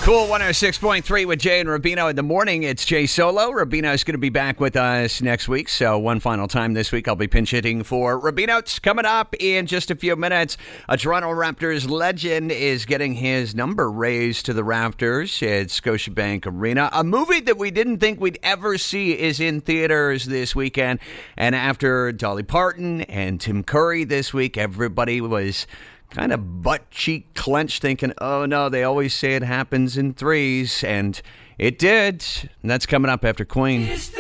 Cool 106.3 with Jay and Rubino in the morning. It's Jay Solo. Rubino's going to be back with us next week. So one final time this week, I'll be pinch hitting for Rubino. It's coming up in just a few minutes. A Toronto Raptors legend is getting his number raised to the rafters at Scotiabank Arena. A movie that we didn't think we'd ever see is in theaters this weekend. And after Dolly Parton and Tim Curry this week, everybody was kind of butt cheek clenched thinking, oh no, they always say it happens in threes, and it did. And that's coming up after Queen.